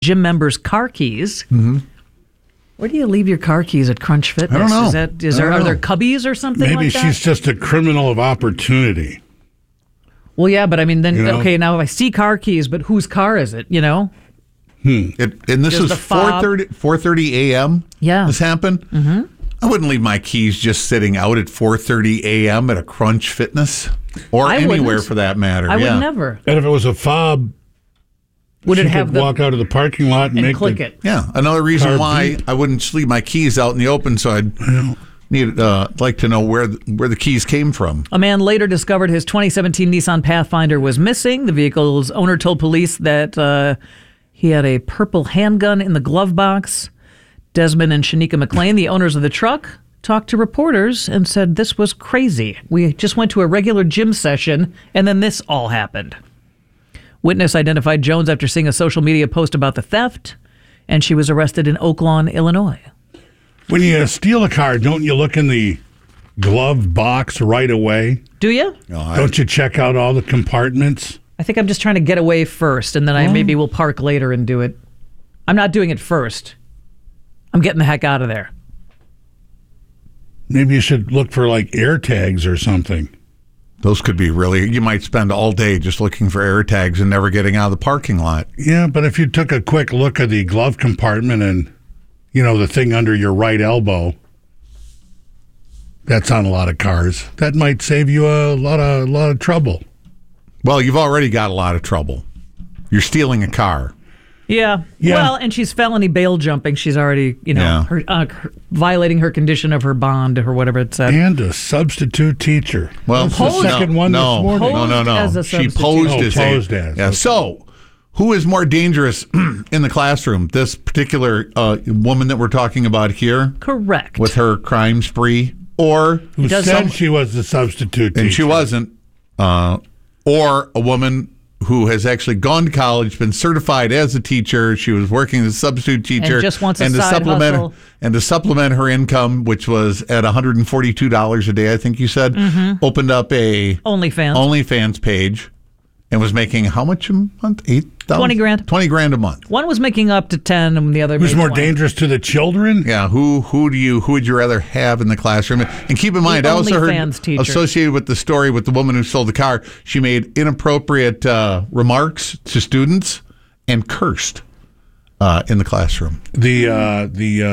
gym members' car keys. Mm-hmm. Where do you leave your car keys at Crunch Fitness? I don't know. Are there cubbies or something Maybe like that? she's just a criminal of opportunity. Well, yeah, but I mean, then, You know? okay, now if I see car keys, but whose car is it, you know? And this Just was the fob. 4:30 a.m. Yeah. This happened? Mm-hmm. I wouldn't leave my keys just sitting out at 4:30 a.m. at a Crunch Fitness or I anywhere wouldn't. for that matter. I yeah. would never. And if it was a fob, Would she it have could the... walk out of the parking lot and and make click the, it? Yeah, another reason Car why beep. I wouldn't just leave my keys out in the open, so I'd like to know where the keys came from. A man later discovered his 2017 Nissan Pathfinder was missing. The vehicle's owner told police that he had a purple handgun in the glove box. Desmond and Shanika McLean, the owners of the truck, talked to reporters and said this was crazy. We just went to a regular gym session, and then this all happened. Witness identified Jones after seeing a social media post about the theft, and she was arrested in Oak Lawn, Illinois. when you steal a car, don't you look in the glove box right away? Do you? Don't you check out all the compartments? I think I'm just trying to get away first, and then I maybe will park later and do it. I'm not doing it first. I'm getting the heck out of there. Maybe you should look for like air tags or something. Those could be really, you might spend all day just looking for air tags and never getting out of the parking lot. Yeah, but if you took a quick look at the glove compartment and, you know, the thing under your right elbow, that's on a lot of cars. That might save you a lot of trouble. Well, you've already got a lot of trouble. You're stealing a car. Yeah. Yeah. Well, and she's felony bail jumping. She's already, Yeah. violating her condition of her bond or whatever it said. And a substitute teacher. Well, That's the second one this morning. Posed as a She substitute. posed Oh, as posed a. as, Yeah. okay. So, who is more dangerous in the classroom? This particular woman that we're talking about here, Correct. with her crime spree, or Who does said some- she was the substitute teacher? and she wasn't, or a woman who has actually gone to college, been certified as a teacher. She was working as a substitute teacher, And just wants a to side supplement hustle. and to supplement her income, which was at $142 a day. I think you said opened up a OnlyFans. OnlyFans page and was making how much a month? 8,000? 20 grand. 20 grand a month. One was making up to 10, and the other Who's made more 20. dangerous to the children? Yeah, who would you rather have in the classroom? And keep in mind, I also heard OnlyFans teacher. associated with the story with the woman who sold the car, she made inappropriate remarks to students and cursed in the classroom. The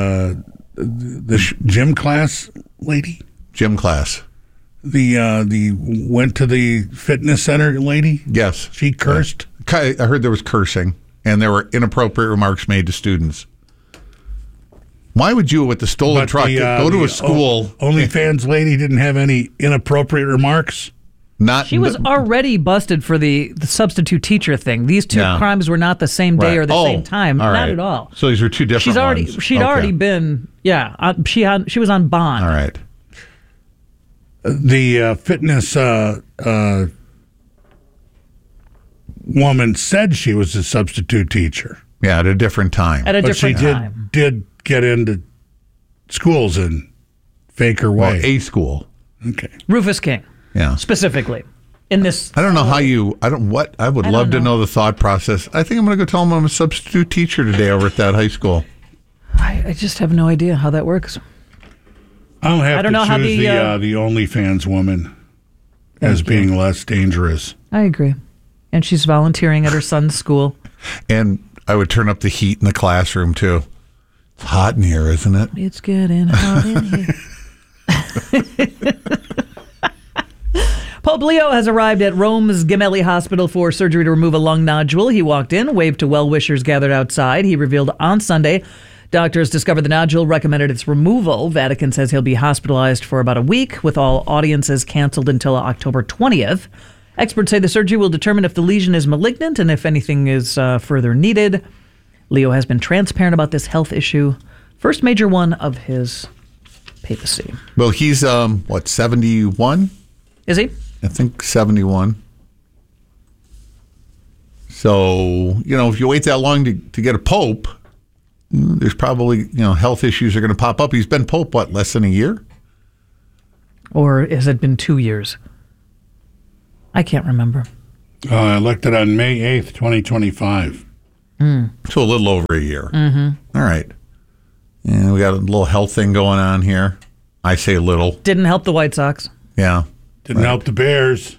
gym class lady? Gym class. The went to the fitness center lady? Yes. She cursed? I heard there was cursing and there were inappropriate remarks made to students. Why would you, with the stolen truck, go to a school? OnlyFans lady didn't have any inappropriate remarks? She was already busted for the substitute teacher thing. These two Yeah. crimes were not the same day Right. or the same time. all Not right. at all. So these are two different ones. She'd Okay. already been, she was on bond. All right. The fitness woman said she was a substitute teacher, Yeah, at a different time. At a but she different time. did get into schools and fake her Well, way. a school. Okay. Rufus King, Yeah. specifically. In this, I don't know how I would love to don't know the thought process. I think I'm going to go tell them I'm a substitute teacher today over at that high school. I just have no idea how that works. I'll have I don't to know how choose the OnlyFans woman as being less dangerous. I agree. And she's volunteering at her son's school. And I would turn up the heat in the classroom, too. It's hot in here, isn't it? It's getting hot in here. Pope Leo has arrived at Rome's Gemelli Hospital for surgery to remove a lung nodule. He walked in, waved to well-wishers gathered outside. He revealed on Sunday doctors discovered the nodule, recommended its removal. Vatican says he'll be hospitalized for about a week, with all audiences canceled until October 20th. Experts say the surgery will determine if the lesion is malignant and if anything is further needed. Leo has been transparent about this health issue. First major one of his papacy. Well, he's, 71? Is he? I think 71. So, if you wait that long to get a pope, there's probably, health issues are going to pop up. He's been pope, less than a year? Or has it been 2 years? I can't remember. Elected on May 8th, 2025. So a little over a year. All right. And we got a little health thing going on here. I say a little. Didn't help the White Sox. Yeah. Didn't help the Bears.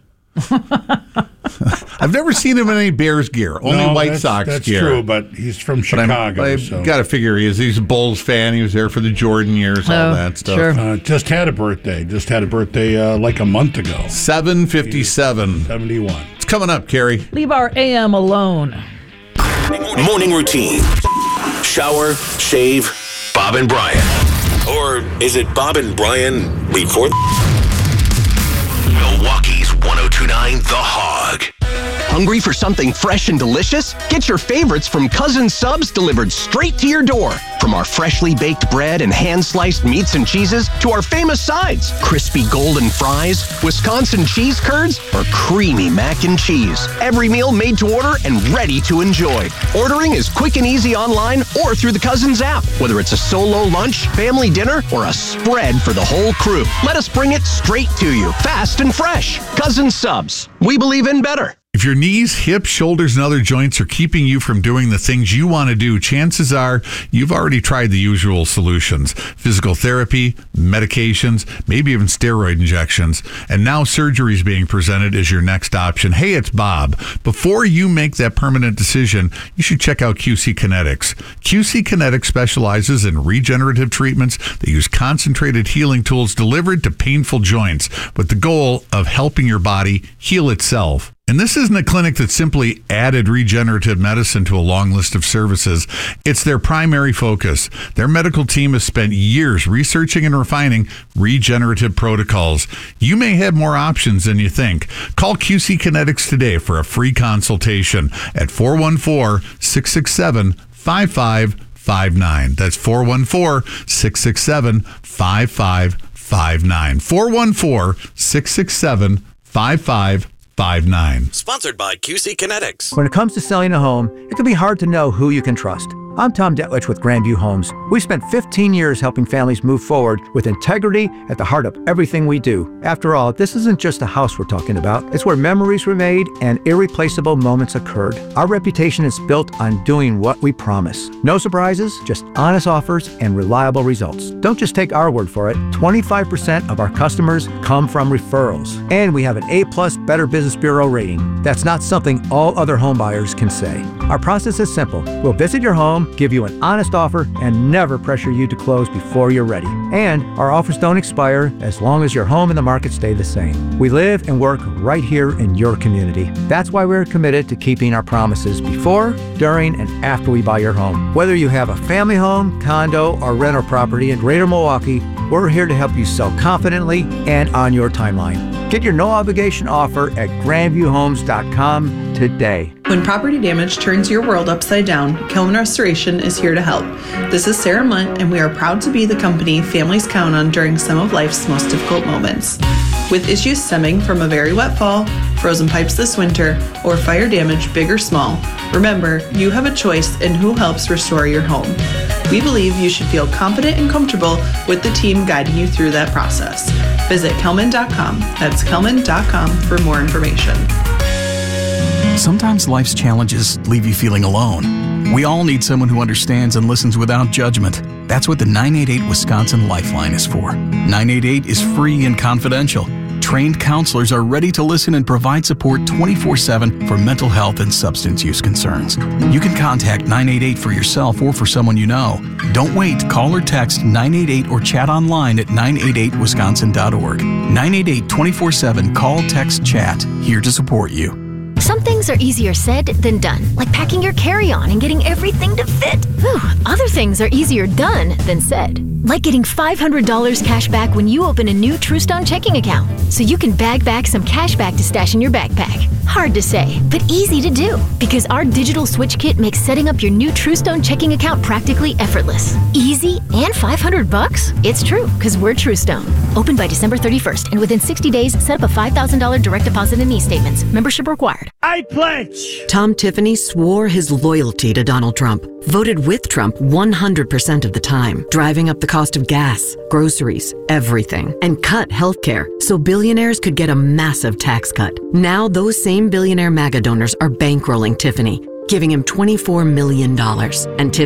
I've never seen him in any Bears gear. Only White Sox that's gear. That's true, but he's from Chicago. I've got to figure he's a Bulls fan. He was there for the Jordan years, all that stuff. Sure. Just had a birthday. Like a month ago. 757. 71. It's coming up, Carrie. Leave our AM alone. Morning routine. Shower, shave, Bob and Brian. Or is it Bob and Brian before? Milwaukee's 1029 The Hog. Hungry for something fresh and delicious? Get your favorites from Cousin Subs delivered straight to your door. From our freshly baked bread and hand-sliced meats and cheeses to our famous sides, crispy golden fries, Wisconsin cheese curds, or creamy mac and cheese. Every meal made to order and ready to enjoy. Ordering is quick and easy online or through the Cousins app. Whether it's a solo lunch, family dinner, or a spread for the whole crew, let us bring it straight to you, fast and fresh. Cousin Subs. We believe in better. If your knees, hips, shoulders, and other joints are keeping you from doing the things you want to do, chances are you've already tried the usual solutions. Physical therapy, medications, maybe even steroid injections. And now surgery is being presented as your next option. Hey, it's Bob. Before you make that permanent decision, you should check out QC Kinetics. QC Kinetics specializes in regenerative treatments that use concentrated healing tools delivered to painful joints with the goal of helping your body heal itself. And this isn't a clinic that simply added regenerative medicine to a long list of services. It's their primary focus. Their medical team has spent years researching and refining regenerative protocols. You may have more options than you think. Call QC Kinetics today for a free consultation at 414-667-5559. That's 414-667-5559. 414-667-5559. Sponsored by QC Kinetics. When it comes to selling a home, it can be hard to know who you can trust. I'm Tom Detwich with Grandview Homes. We've spent 15 years helping families move forward with integrity at the heart of everything we do. After all, this isn't just a house we're talking about. It's where memories were made and irreplaceable moments occurred. Our reputation is built on doing what we promise. No surprises, just honest offers and reliable results. Don't just take our word for it. 25% of our customers come from referrals. And we have an A+ Better Business Bureau rating. That's not something all other home buyers can say. Our process is simple. We'll visit your home, give you an honest offer, and never pressure you to close before you're ready. And our offers don't expire as long as your home and the market stay the same. We live and work right here in your community. That's why we're committed to keeping our promises before, during, and after we buy your home. Whether you have a family home, condo, or rental property in Greater Milwaukee, we're here to help you sell confidently and on your timeline. Get your no-obligation offer at grandviewhomes.com today. When property damage turns your world upside down, Kelman Restoration is here to help. This is Sarah Munt, and we are proud to be the company families count on during some of life's most difficult moments. With issues stemming from a very wet fall, frozen pipes this winter, or fire damage big or small, remember, you have a choice in who helps restore your home. We believe you should feel confident and comfortable with the team guiding you through that process. Visit Kelman.com. That's Kelman.com for more information. Sometimes life's challenges leave you feeling alone. We all need someone who understands and listens without judgment. That's what the 988 Wisconsin Lifeline is for. 988 is free and confidential. Trained counselors are ready to listen and provide support 24/7 for mental health and substance use concerns. You can contact 988 for yourself or for someone you know. Don't wait. Call or text 988 or chat online at 988wisconsin.org. 988 24/7. Call, text, chat. Here to support you. Some things are easier said than done, like packing your carry-on and getting everything to fit. Whew. Other things are easier done than said, like getting $500 cash back when you open a new TrueStone checking account, so you can bag back some cash back to stash in your backpack. Hard to say, but easy to do, because our digital switch kit makes setting up your new TrueStone checking account practically effortless. Easy and $500? It's true, because we're TrueStone. Open by December 31st, and within 60 days, set up a $5,000 direct deposit and e-statements. Membership required. I pledge! Tom Tiffany swore his loyalty to Donald Trump, voted with Trump 100% of the time, driving up the cost of gas, groceries, everything, and cut healthcare so billionaires could get a massive tax cut. Now those same billionaire MAGA donors are bankrolling Tiffany. giving him $24 million and tips